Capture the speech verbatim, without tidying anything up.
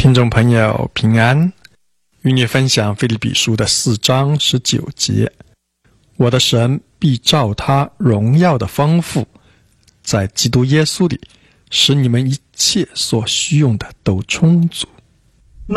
听众朋友平安，与你分享腓立比书的四章十九节。我的神必照他荣耀的丰富，在基督耶稣里，使你们一切所需用的都充足。